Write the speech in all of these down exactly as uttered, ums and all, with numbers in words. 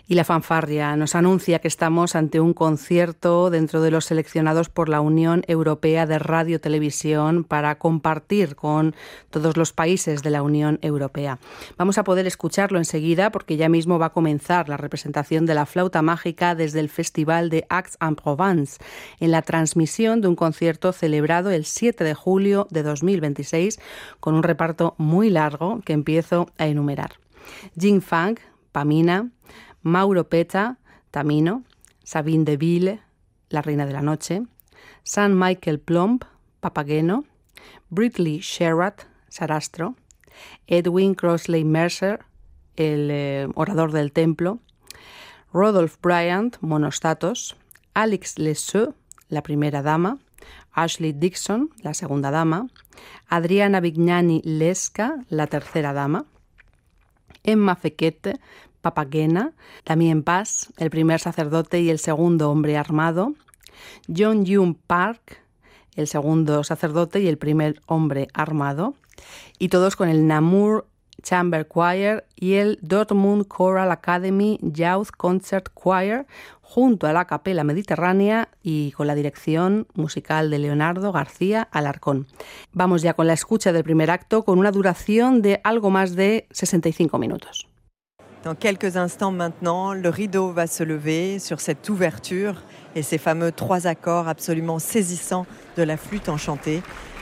Y la fanfarria nos anuncia que estamos ante un concierto dentro de los seleccionados por la Unión Europea de Radio Televisión para compartir con todos los países de la Unión Europea. Vamos a poder escucharlo enseguida porque ya mismo va a comenzar la representación de la flauta mágica desde el Festival de Aix-en-Provence en la transmisión de un concierto celebrado el siete de julio de dos mil veintiséis con un reparto muy largo que empiezo a enumerar. Jing Fang, Pamina, Mauro Peta, Tamino, Sabine de Ville, la reina de la noche, Sam Michael Plomb, Papageno, Britley Sherratt, Sarastro, Edwin Crossley Mercer, el eh, orador del templo, Rodolphe Bryant, Monostatos, Alex Lesseux, la primera dama, Ashley Dixon, la segunda dama, Adriana Vignani Lesca, la tercera dama, Emma Fekete, Papagena, Damien Paz, el primer sacerdote y el segundo hombre armado, John Yoon Park, el segundo sacerdote y el primer hombre armado, y todos con el Namur Chamber Choir y el Dortmund Choral Academy Youth Concert Choir, junto a la Capella Mediterránea y con la dirección musical de Leonardo García Alarcón. Vamos ya con la escucha del primer acto con una duración de algo más de sesenta y cinco minutos. Dans quelques instants maintenant, le rideau va se lever sur cette ouverture et ces fameux trois accords absolument saisissants de la flûte enchantée.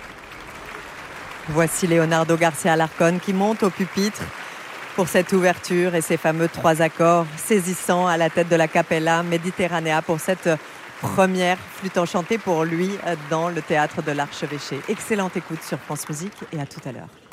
Voici Leonardo García Alarcón qui monte au pupitre pour cette ouverture et ces fameux trois accords saisissants à la tête de la Capella Mediterranea pour cette première flûte enchantée pour lui dans le théâtre de l'Archevêché. Excellente écoute sur France Musique et à tout à l'heure.